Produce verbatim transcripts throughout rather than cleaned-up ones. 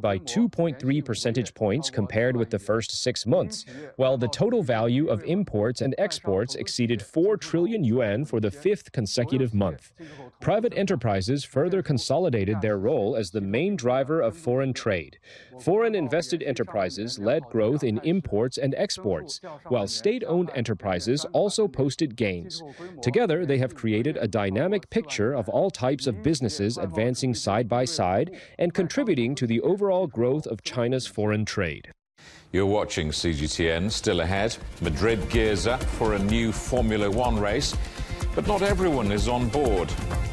by two point three percentage points compared with the first six months, while the total value of imports and exports exceeded four trillion yuan for the fifth consecutive month. Private enterprises further consolidated their role as the main driver of foreign trade. Foreign invested enterprises led growth in imports and exports, while state-owned enterprises also posted gains. Together, they have created a dynamic picture of all types of businesses advancing side by side and contributing to the overall growth of China's foreign trade. You're watching C G T N. Still ahead, Madrid gears up for a new Formula One race, but not everyone is on board.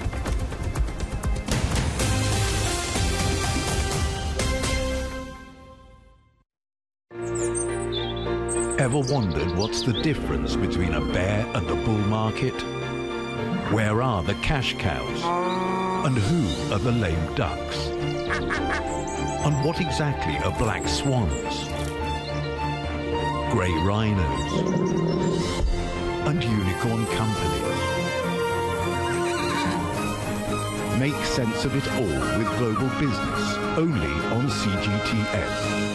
Ever wondered what's the difference between a bear and a bull market? Where are the cash cows? And who are the lame ducks? And what exactly are black swans? Grey rhinos? And unicorn companies? Make sense of it all with Global Business, only on C G T N.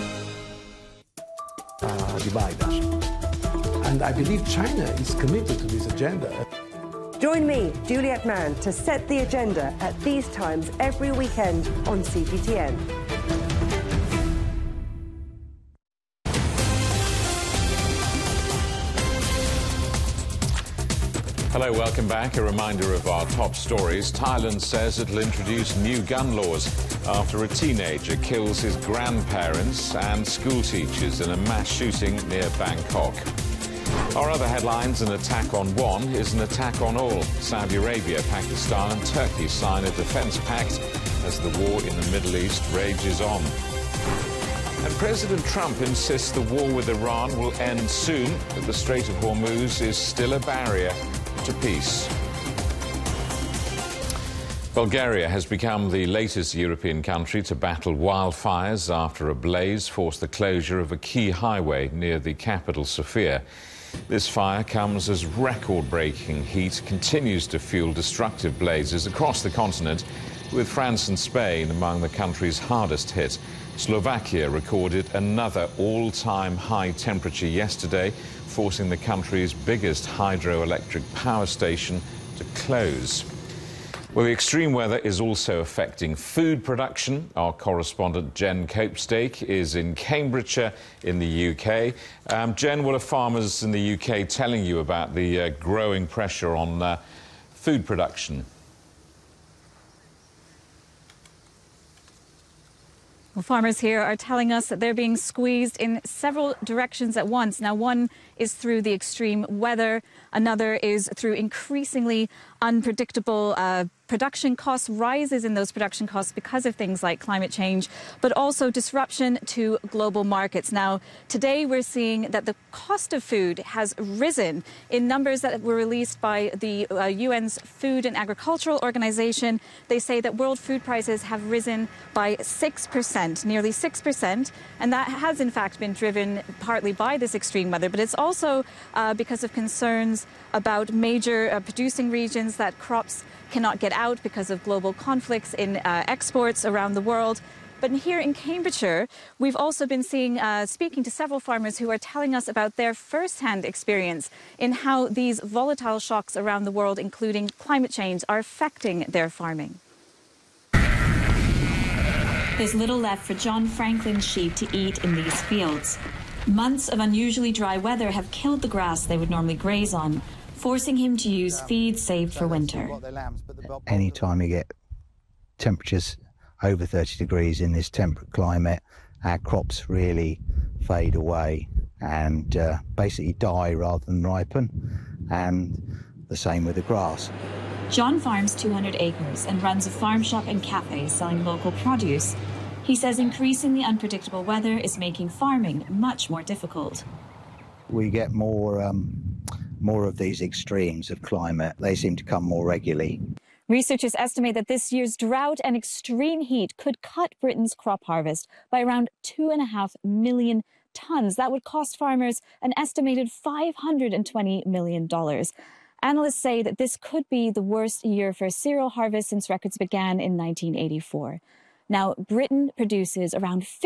Uh, divide us. And I believe China is committed to this agenda. Join me, Juliet Mann, to set the agenda at these times every weekend on C G T N. Hello, welcome back. A reminder of our top stories. Thailand says it'll introduce new gun laws after a teenager kills his grandparents and school teachers in a mass shooting near Bangkok. Our other headlines: an attack on one is an attack on all. Saudi Arabia, Pakistan and Turkey sign a defence pact as the war in the Middle East rages on. And President Trump insists the war with Iran will end soon, but the Strait of Hormuz is still a barrier to peace. Bulgaria has become the latest European country to battle wildfires after a blaze forced the closure of a key highway near the capital, Sofia. This fire comes as record-breaking heat continues to fuel destructive blazes across the continent, with France and Spain among the countries hardest hit. Slovakia recorded another all-time high temperature yesterday, forcing the country's biggest hydroelectric power station to close. Well, the extreme weather is also affecting food production. Our correspondent Jen Copestake is in Cambridgeshire in the U K. Um, Jen, what are farmers in the U K telling you about the uh, growing pressure on uh, food production? Well, farmers here are telling us that they're being squeezed in several directions at once. Now, one is through the extreme weather. Another is through increasingly unpredictable uh, production costs, rises in those production costs because of things like climate change, but also disruption to global markets. Now, today we're seeing that the cost of food has risen in numbers that were released by the uh, U N's Food and Agricultural Organization. They say that world food prices have risen by six percent, nearly six percent, and that has in fact been driven partly by this extreme weather, but it's also uh, because of concerns about major uh, producing regions that crops cannot get out because of global conflicts in uh, exports around the world. But here in Cambridgeshire, we've also been seeing, uh, speaking to several farmers who are telling us about their first-hand experience in how these volatile shocks around the world, including climate change, are affecting their farming. There's little left for John Franklin's sheep to eat in these fields. Months of unusually dry weather have killed the grass they would normally graze on, forcing him to use feed saved for winter. Anytime you get temperatures over thirty degrees in this temperate climate, our crops really fade away and uh, basically die rather than ripen, and the same with the grass. John farms two hundred acres and runs a farm shop and cafe selling local produce. He says increasingly unpredictable weather is making farming much more difficult. We get more um, more of these extremes of climate. They seem to come more regularly. Researchers estimate that this year's drought and extreme heat could cut Britain's crop harvest by around two and a half million tons. That would cost farmers an estimated five hundred twenty million dollars. Analysts say that this could be the worst year for cereal harvest since records began in nineteen eighty-four. Now, Britain produces around